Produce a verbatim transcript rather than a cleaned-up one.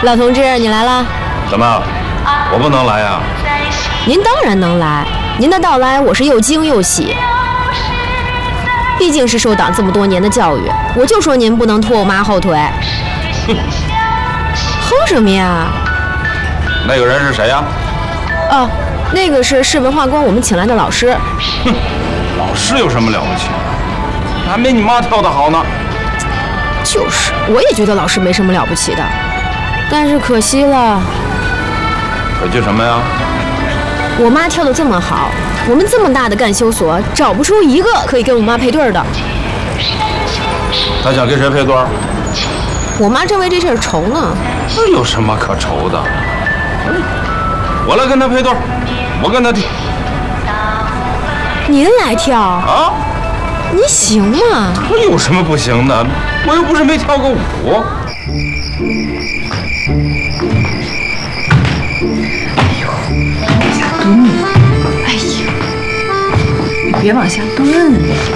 老同志，你来了。 怎么，我不能来呀？ 您当然能来，您的到来我是又惊又喜。毕竟是受党这么多年的教育，我就说您不能拖我妈后腿。 哼， 哼什么呀？ 那个人是谁呀？ 哦，那个是市文化宫我们请来的老师。 哼，老师有什么了不起？还没你妈跳得好呢。 就是，我也觉得老师没什么了不起的，但是可惜了。 可惜什么呀？ 我妈跳得这么好，我们这么大的干休所找不出一个可以跟我妈配对的。 他想跟谁配对？ 我妈正为这事儿愁呢。 这有什么可愁的？我来跟他配对，我跟他跳。 您来跳啊？ 你行吗？ 我有什么不行的？我又不是没跳过舞。 哎呦，往下蹲！哎呀，你别往下蹲！